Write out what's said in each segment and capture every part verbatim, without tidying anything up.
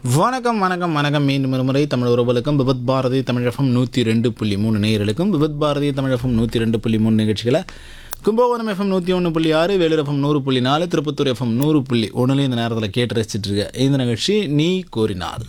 வணக்கம் வணக்கம் வணக்கம் மீண்டும் ஒரு முறை தமிழ் உறவுகளுக்கும் விபத் பாரதி தமிழகம் நூற்றி ரெண்டு புள்ளி மூணு நேயர்களுக்கும் விபத் பாரதி தமிழகம் நூற்றி ரெண்டு புள்ளி மூணு நிகழ்ச்சிகளை கும்பகோணம் எஃப்எம் நூற்றி ஒன்று புள்ளி ஆறு வேலூர் எஃப்எம் நூறு புள்ளி நாலு திருப்பத்தூர் எஃப்எம் நூறு புள்ளி ஒன்றுலேயும் இந்த நேரத்தில் கேட்டு ரசிச்சுட்டு இருக்க இந்த நிகழ்ச்சி நீ கோரினால்.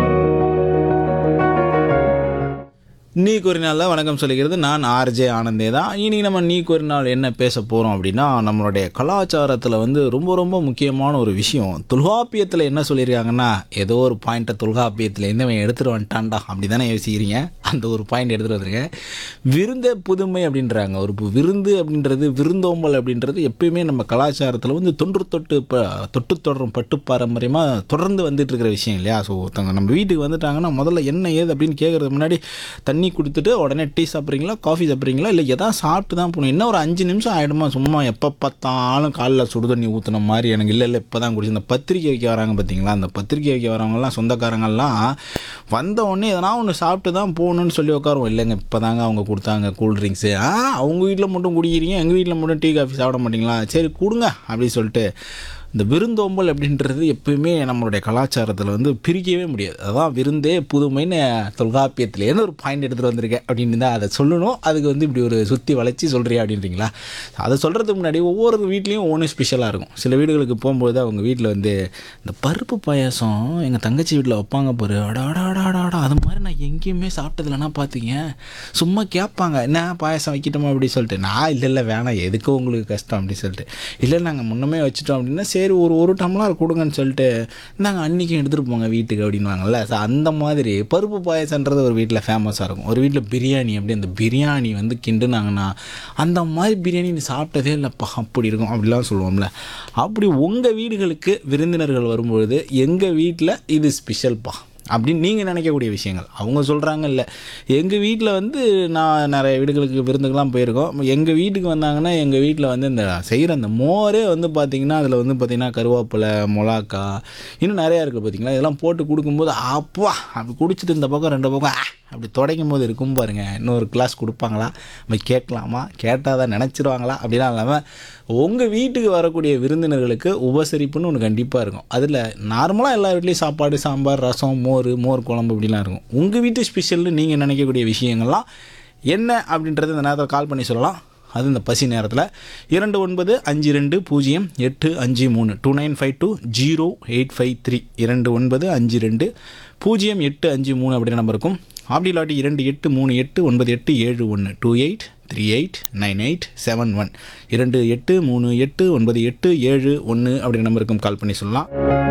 நீ கோரினாலில் வணக்கம் சொல்லிக்கிறது நான் ஆர்ஜே ஆனந்தே தான். இனி நம்ம நீ கோரினால் என்ன பேச போகிறோம் அப்படின்னா, நம்மளுடைய கலாச்சாரத்தில் வந்து ரொம்ப ரொம்ப முக்கியமான ஒரு விஷயம். தொல்காப்பியத்தில் என்ன சொல்லியிருக்காங்கன்னா, ஏதோ ஒரு பாயிண்ட்டை தொல்காப்பியத்தில் எந்தவன் எடுத்துகிட்டு வந்துட்டான்டா அப்படி தானே யோசிக்கிறீங்க. அந்த ஒரு பாயிண்ட் எடுத்துகிட்டு வந்துருக்கேன். விருந்த புதுமை அப்படின்றாங்க. ஒரு விருந்து அப்படின்றது, விருந்தோம்பல் அப்படின்றது எப்பயுமே நம்ம கலாச்சாரத்தில் வந்து தொன்று தொட்டு இப்போ தொட்டு தொடரும் பட்டு பாரம்பரியமாக தொடர்ந்து வந்துட்டு இருக்கிற விஷயம் இல்லையா. ஸோ ஒருத்தவங்க நம்ம வீட்டுக்கு வந்துட்டாங்கன்னா முதல்ல என்ன ஏது அப்படின்னு கேட்குறதுக்கு முன்னாடி தண்ணி கொடுத்துட்டு உடனே டீ சாப்பிட்றீங்களா, காஃபி சாப்பிட்றீங்களா, இல்லை எதாவது சாப்பிட்டு தான் போகணும். என்ன ஒரு அஞ்சு நிமிஷம் ஆகிடுமா, சும்மா எப்போ பார்த்தாலும் காலில் சுடு தண்ணி ஊற்றின மாதிரி எனக்கு இல்லை இல்லை இப்போ தான் குடிச்சு. இந்த பத்திரிக்கை வைக்க வராங்க பார்த்தீங்களா, அந்த பத்திரிக்கை வைக்க வரவங்கலாம் சொந்தக்காரங்கள்லாம் வந்த உடனே எதனா ஒன்று சாப்பிட்டு தான் போகணுன்னு சொல்லி உட்காருவோம். இல்லைங்க இப்போ தாங்க அவங்க கொடுத்தாங்க கூல்ட்ரிங்க்ஸு. ஆ அவங்க வீட்டில் மட்டும் குடிக்கிறீங்க, எங்கள் வீட்டில் மட்டும் டீ காஃபி சாப்பிட மாட்டிங்களா, சரி கொடுங்க அப்படின்னு சொல்லிட்டு. இந்த விருந்தோம்பல் அப்படின்றது எப்பயுமே நம்மளுடைய கலாச்சாரத்தில் வந்து பிரிக்கவே முடியாது. அதான் விருந்தே புதுமைன்னு தொல்காப்பியத்துலேருந்து ஒரு பாயிண்ட் எடுத்துகிட்டு வந்திருக்கேன் அப்படின்னு தான் அதை சொல்லணும். அதுக்கு வந்து இப்படி ஒரு சுற்றி வளைச்சி சொல்கிறியா அப்படின்றீங்களா. அதை சொல்கிறதுக்கு முன்னாடி ஒவ்வொரு வீட்லேயும் ஒன்று ஸ்பெஷலாக இருக்கும். சில வீடுகளுக்கு போகும்போது அவங்க வீட்டில் வந்து இந்த பருப்பு பாயாசம் எங்கள் தங்கச்சி வீட்டில் வைப்பாங்க பாரு, அடாடாடாடாடா அது மாதிரி நான் எங்கேயுமே சாப்பிட்டதில்லன்னா பார்த்தீங்க. சும்மா கேட்பாங்க, என்ன பாயாசம் வைக்கிட்டோமா அப்படின்னு சொல்லிட்டு. நான் இல்லை இல்லை வேணாம், எதுக்கு உங்களுக்கு கஷ்டம் அப்படின்னு சொல்லிட்டு. இல்லை நாங்கள் முன்னமே வச்சுட்டோம் அப்படின்னா சரி ஒரு ஒரு டம்ளர் கொடுங்கன்னு சொல்லிட்டு நாங்கள் அன்றைக்கும் எடுத்துகிட்டு போங்க வீட்டுக்கு அப்படின்வாங்கல்ல. ஸோ அந்த மாதிரி பருப்பு பாயசன்றது ஒரு வீட்டில் ஃபேமஸாக இருக்கும். ஒரு வீட்டில் பிரியாணி அப்படி அந்த பிரியாணி வந்து கிண்டுனாங்கன்னா அந்த மாதிரி பிரியாணி நீ சாப்பிட்டதே இல்லைப்பா அப்படி இருக்கும் அப்படிலாம் சொல்லுவோம்ல. அப்படி உங்கள் வீடுகளுக்கு விருந்தினர்கள் வரும்பொழுது எங்கள் வீட்டில் இது ஸ்பெஷல்ப்பா அப்படின்னு நீங்கள் நினைக்கக்கூடிய விஷயங்கள் அவங்க சொல்கிறாங்க. இல்லை எங்கள் வீட்டில் வந்து நான் நிறைய வீடுகளுக்கு விருந்துக்கெலாம் போயிருக்கோம். எங்கள் வீட்டுக்கு வந்தாங்கன்னா எங்கள் வீட்டில் வந்து இந்த செய்கிற அந்த மோரே வந்து பார்த்திங்கன்னா அதில் வந்து பார்த்திங்கன்னா கருவேப்பிலை, மிளகா, இன்னும் நிறையா இருக்குது பார்த்திங்களா. இதெல்லாம் போட்டு கொடுக்கும்போது அப்பா அப்படி குடிச்சிட்டு இந்த பக்கம் ரெண்டு பக்கம் அப்படி தொடங்கும் போது இருக்கும் பாருங்கள். இன்னொரு கிளாஸ் கொடுப்பாங்களா, நம்ம கேட்கலாமா, கேட்டால் தான் நினச்சிருவாங்களா அப்படிலாம் இல்லாமல் உங்கள் வீட்டுக்கு வரக்கூடிய விருந்தினர்களுக்கு உபசரிப்புன்னு ஒன்று கண்டிப்பாக இருக்கும். அதில் நார்மலாக எல்லா வீட்லேயும் சாப்பாடு, சாம்பார், ரசம், மோர், மோர் குழம்பு இப்படிலாம் இருக்கும். உங்கள் வீட்டு ஸ்பெஷல்னு நீங்கள் நினைக்கக்கூடிய விஷயங்கள்லாம் என்ன அப்படின்றது இந்த நேரத்தில் கால் பண்ணி சொல்லலாம். அது இந்த பசி நேரத்தில் இரண்டு ஒன்பது அஞ்சு ரெண்டு பூஜ்ஜியம் எட்டு அஞ்சு மூணு two nine five two zero eight five three இரண்டு ஒன்பது அஞ்சு ரெண்டு பூஜ்ஜியம் எட்டு அஞ்சு மூணு அப்படின்ற நம்பர் இருக்கும். அப்படி இல்லாட்டி இரண்டு எட்டு மூணு எட்டு ஒன்பது எட்டு ஏழு ஒன்று two eight three eight nine eight seven one இரண்டு எட்டு மூணு எட்டு ஒன்பது எட்டு ஏழு ஒன்று அப்படின்ற நம்பருக்கும் கால் பண்ணி சொல்லலாம்.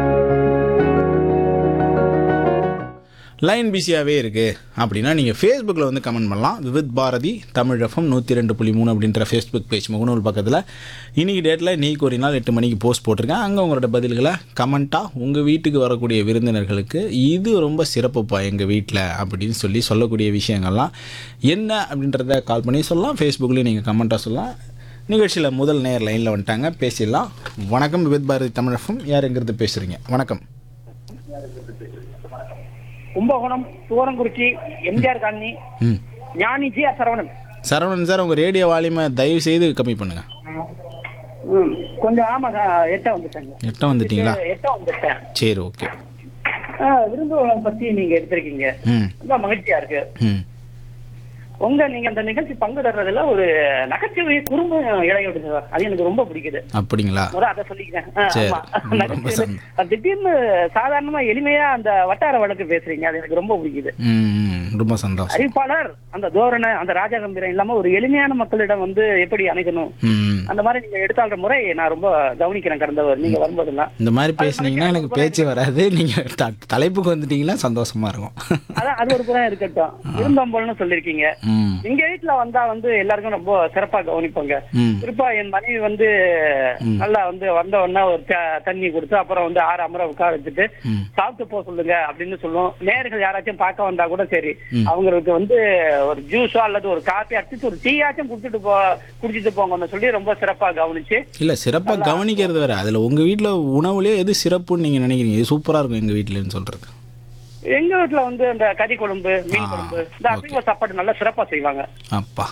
லைன் பிஸியாகவே இருக்குது அப்படின்னா நீங்கள் ஃபேஸ்புக்கில் வந்து கமெண்ட் பண்ணலாம். விவித் பாரதி தமிழ் எஃப்எம் நூற்றி ரெண்டு புள்ளி மூணு அப்படின்ற ஃபேஸ்புக் பேஜ் முகநூல் பக்கத்தில் இன்றைக்கி டேட்டில் நீ கோரினால் எட்டு மணிக்கு போஸ்ட் போட்டிருக்கேன். அங்கே உங்களோட பதில்களை கமெண்ட்டாக உங்கள் வீட்டுக்கு வரக்கூடிய விருந்தினர்களுக்கு இது ரொம்ப சிறப்புப்பா எங்கள் வீட்டில் அப்படின்னு சொல்லி சொல்லக்கூடிய விஷயங்கள்லாம் என்ன அப்படின்றத கால் பண்ணி சொல்லலாம். ஃபேஸ்புக்லேயும் நீங்கள் கமெண்ட்டாக சொல்லலாம். நிகழ்ச்சியில் முதல் நேர் லைனில் வந்துட்டாங்க, பேசிடலாம். வணக்கம், விவித் பாரதி தமிழ் எஃப்எம். யார் எங்கிறது பேசுகிறீங்க? வணக்கம். கும்பகோணம் துவரங்குறிச்சி எம்ஜிஆர் காலனி ஞானி G R Saravanan. Saravanan sir, உங்கள் ரேடியோ வால்யூமை தயவு செய்து கம்மி பண்ணுங்க. கொஞ்சம் ஆமா எட்ட வந்துட்டேங்க. எட்ட வந்துட்டீங்களா? எட்ட வந்துட்டேன். சரி, ஓகே. விருந்தோம்பலை பத்தி நீங்க எடுத்திருக்கீங்க, ரொம்ப மகிழ்ச்சியா இருக்கு. உங்க நீங்க அந்த நிகழ்ச்சி பங்கு தர்றதுல ஒரு நகைச்சுவை குறும்பு இடையோடு சார், அது எனக்கு ரொம்ப பிடிக்குது. அப்படிங்களா? அதை சொல்லிக்கிறேன். திடீர்னு சாதாரணமா எளிமையா அந்த வட்டார வழக்கு பேசுறீங்க, அது எனக்கு ரொம்ப பிடிக்குது. ரொம்ப சந்தோஷம். அறிவிப்பாளர் அந்த தோரணை, அந்த ராஜகம்பீரம் இல்லாம ஒரு எளிமையான மக்களிடம் வந்து எப்படி அணுகணும், அந்த மாதிரி நீங்க எடுத்தாள்ற முறை நான் ரொம்ப கவனிக்கிறேன். கடந்தவர் நீங்க வரும்போதெல்லாம் இந்த மாதிரி பேசுனீங்கன்னா எனக்கு பேச்சு வராது. நீங்க தலைப்புக்கு வந்துட்டீங்கன்னா சந்தோஷமா இருக்கும். அதான் அது ஒரு புறம் இருக்கட்டும். விருந்தோம்பல்னு சொல்லிருக்கீங்க. எங்க வீட்டுல வந்தா வந்து எல்லாருக்கும் ரொம்ப சிறப்பா கவனிப்பாங்க. குறிப்பா என் மனைவி வந்து நல்லா வந்து வந்த உடனே ஒரு தண்ணி கொடுத்து அப்புறம் வந்து ஆறு அமர உட்கார வச்சுட்டு சாப்பிட்டு போக சொல்லுங்க அப்படின்னு சொல்லுவோம். நேர்கள் யாராச்சும் பார்க்க வந்தா கூட சரி, அவங்களுக்கு வந்து ஒரு ஜூஸோ அல்லது ஒரு காப்பி அடிச்சு ஒரு டீயாச்சும் குடிச்சிட்டு போ குடிச்சிட்டு போங்கன்னு சொல்லி ரொம்ப சிறப்பா கவனிச்சு. இல்ல சிறப்பா கவனிக்கிறது வேற, அதுல உங்க வீட்டுல உணவுலயே எது சிறப்புன்னு நீங்க நினைக்கிறீங்க? இது சூப்பரா இருக்கும் எங்க வீட்டுலன்னு சொல்றது. எங்க வீட்டுல வந்து அந்த கறி குழம்பு, மீன் குழம்பு, இந்த அசைவ சாப்பாடு நல்லா சிறப்பா செய்வாங்க. அப்பா